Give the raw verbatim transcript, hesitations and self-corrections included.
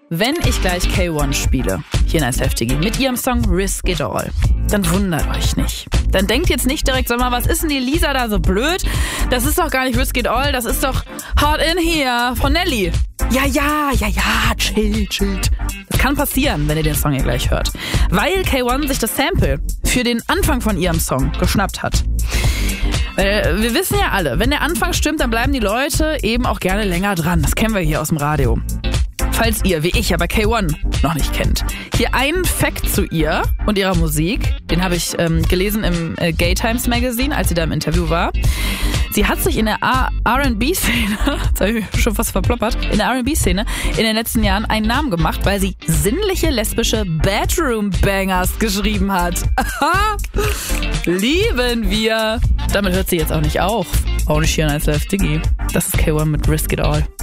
wenn ich gleich K eins spiele, hier in Nice Live Diggi, mit ihrem Song Risk It All, dann wundert euch nicht. Dann denkt jetzt nicht direkt, sag mal, was ist denn die Lisa da so blöd? Das ist doch gar nicht Risk It All, das ist doch Hard In Here von Nelly. Ja, ja, ja, ja, chill, chill. Das kann passieren, wenn ihr den Song hier gleich hört. Weil K eins sich das Sample für den Anfang von ihrem Song geschnappt hat. Weil wir wissen ja alle, wenn der Anfang stimmt, dann bleiben die Leute eben auch gerne länger dran. Das kennen wir hier aus dem Radio. Falls ihr, wie ich, aber K eins noch nicht kennt. Hier ein Fact zu ihr und ihrer Musik. Den habe ich ähm, gelesen im äh, Gay Times Magazine, als sie da im Interview war. Sie hat sich in der R und B-Szene, jetzt habe ich schon fast verploppert, in der R und B-Szene in den letzten Jahren einen Namen gemacht, weil sie sinnliche lesbische Bedroom-Bangers geschrieben hat. Lieben wir. Damit hört sie jetzt auch nicht auf. Auch nicht hier in Nice Live Diggi. Das ist K eins mit Risk It All.